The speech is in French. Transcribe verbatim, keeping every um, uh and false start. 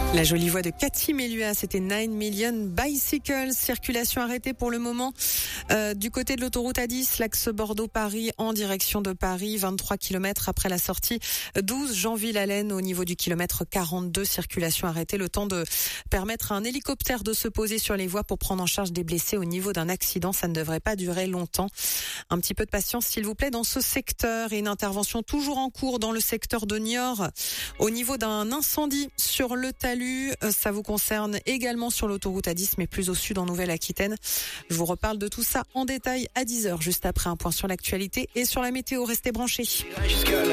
La jolie voix de Cathy Melua, c'était nine million Bicycles. Circulation arrêtée pour le moment euh, du côté de l'autoroute A dix, l'axe Bordeaux-Paris en direction de Paris, vingt-trois kilomètres après la sortie douze Jeanville-Allen au niveau du kilomètre quarante-deux. Circulation arrêtée, le temps de permettre à un hélicoptère de se poser sur les voies pour prendre en charge des blessés au niveau d'un accident. Ça ne devrait pas durer longtemps. Un petit peu de patience s'il vous plaît dans ce secteur, et une intervention toujours en cours dans le secteur de Niort au niveau d'un incendie sur le talus. Ça vous concerne également sur l'autoroute A dix, mais plus au sud en Nouvelle-Aquitaine. Je vous reparle de tout ça en détail à dix heures, juste après un point sur l'actualité et sur la météo. Restez branchés.